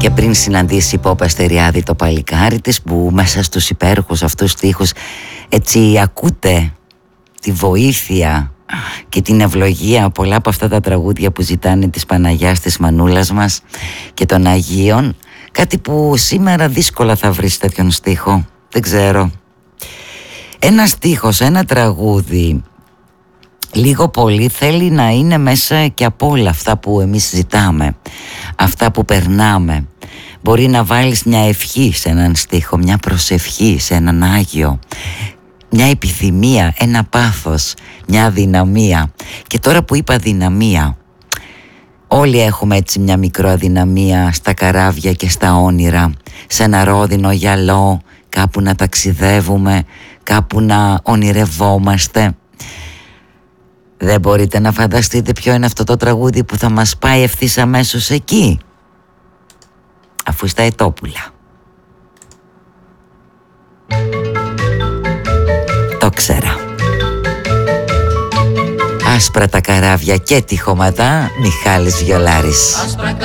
Και πριν συναντήσει η Πόπα Αστεριάδη το παλικάρι της, που μέσα στους υπέροχους αυτούς στίχους έτσι ακούτε τη βοήθεια και την ευλογία πολλά από αυτά τα τραγούδια που ζητάνε της Παναγιάς, της Μανούλας μας και των Αγίων. Κάτι που σήμερα δύσκολα θα βρεις τέτοιον στίχο. Δεν ξέρω. Ένα στίχος, ένα τραγούδι λίγο πολύ θέλει να είναι μέσα και από όλα αυτά που εμείς ζητάμε, αυτά που περνάμε. Μπορεί να βάλεις μια ευχή σε έναν στίχο, μια προσευχή σε έναν Άγιο, μια επιθυμία, ένα πάθος, μια αδυναμία. Και τώρα που είπα αδυναμία, όλοι έχουμε έτσι μια μικρό αδυναμία στα καράβια και στα όνειρα, σε ένα ρόδινο γυαλό, κάπου να ταξιδεύουμε, κάπου να ονειρευόμαστε. Δεν μπορείτε να φανταστείτε ποιο είναι αυτό το τραγούδι που θα μας πάει ευθύς αμέσως εκεί, αφού στα Ετόπουλα. Το ξέρα. Άσπρα τα καράβια και τη χωματά, Μιχάλης Βιολάρης.